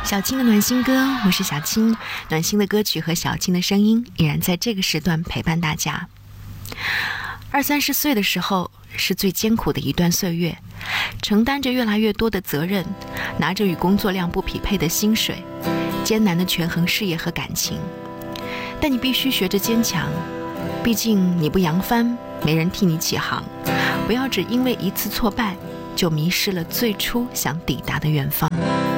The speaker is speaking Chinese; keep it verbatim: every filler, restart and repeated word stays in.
小青的暖心歌，我是小青。暖心的歌曲和小青的声音依然在这个时段陪伴大家。二三十岁的时候是最艰苦的一段岁月，承担着越来越多的责任，拿着与工作量不匹配的薪水，艰难的权衡事业和感情。但你必须学着坚强，毕竟你不扬帆，没人替你起航。不要只因为一次挫败就迷失了最初想抵达的远方。